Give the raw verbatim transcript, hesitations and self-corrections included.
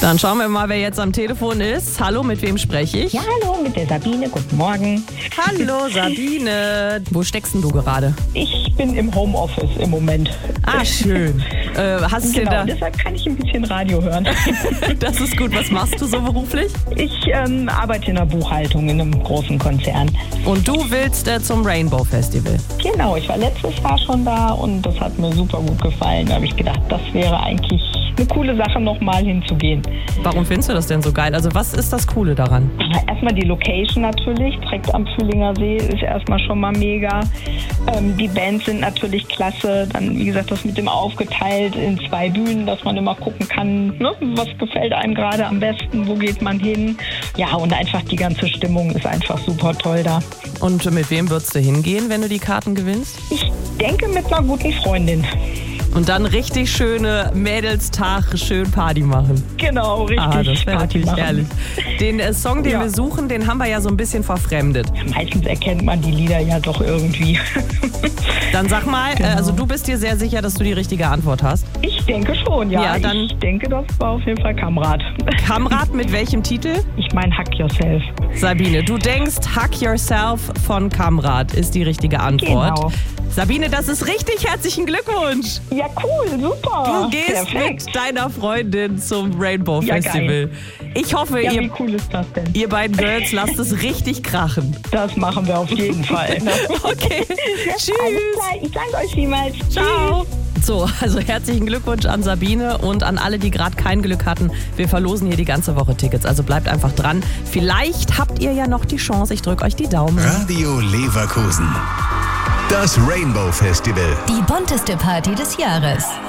Dann schauen wir mal, wer jetzt am Telefon ist. Hallo, mit wem spreche ich? Ja, hallo, mit der Sabine. Guten Morgen. Hallo, Sabine. Wo steckst denn du gerade? Ich bin im Homeoffice im Moment. Ah, schön. Äh, hast genau, du da... deshalb kann ich ein bisschen Radio hören. Das ist gut. Was machst du so beruflich? Ich ähm, arbeite in der Buchhaltung in einem großen Konzern. Und du willst äh, zum Rainbow Festival? Genau, ich war letztes Jahr schon da und das hat mir super gut gefallen. Da habe ich gedacht, das wäre eigentlich eine coole Sache, nochmal hinzugehen. Warum findest du das denn so geil? Also was ist das Coole daran? Erstmal die Location natürlich, direkt am Fühlinger See ist erstmal schon mal mega. Ähm, die Bands sind natürlich klasse. Dann, wie gesagt, das mit dem aufgeteilt in zwei Bühnen, dass man immer gucken kann, ne, was gefällt einem gerade am besten, wo geht man hin. Ja, und einfach die ganze Stimmung ist einfach super toll da. Und mit wem würdest du hingehen, wenn du die Karten gewinnst? Ich denke mit einer guten Freundin. Und dann richtig schöne Mädelstag, schön Party machen. Genau, richtig. Ah, das wäre natürlich machen. herrlich. Den äh, Song, den ja. wir suchen, den haben wir ja so ein bisschen verfremdet. Ja, meistens erkennt man die Lieder ja doch irgendwie. Dann sag mal, genau. äh, also du bist dir sehr sicher, dass du die richtige Antwort hast? Ich denke schon, ja. ja dann ich denke, das war auf jeden Fall Kamrat. Kamrat mit welchem Titel? Ich meine Hack Yourself. Sabine, du denkst, Hack Yourself von Kamrat ist die richtige Antwort. Genau. Sabine, das ist richtig. Herzlichen Glückwunsch. Ja, cool, super. Du gehst Perfekt. mit deiner Freundin zum Rainbow Ja, Festival. geil. Ich hoffe, Ja, ihr, wie cool ist das denn? ihr beiden Girls lasst es richtig krachen. Das machen wir auf jeden Fall. Okay, Ja, tschüss. alles klar. Ich danke euch vielmals. Ciao. So, also herzlichen Glückwunsch an Sabine und an alle, die gerade kein Glück hatten. Wir verlosen hier die ganze Woche Tickets, also bleibt einfach dran. Vielleicht habt ihr ja noch die Chance. Ich drücke euch die Daumen. Radio Leverkusen. Das Rainbow Festival. Die bunteste Party des Jahres.